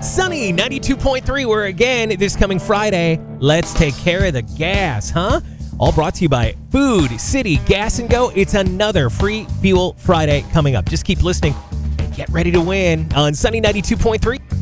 Sunny 92.3, where again, this coming Friday, let's take care of the gas, huh? All brought to you by Food City Gas and Go. It's another free Fuel Friday coming up. Just keep listening and get ready to win on Sunny 92.3.